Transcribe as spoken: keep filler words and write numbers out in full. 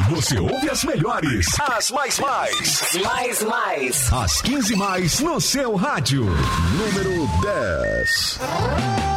você ouve as melhores, as mais mais. Mais mais. As quinze mais no seu rádio. Número dez.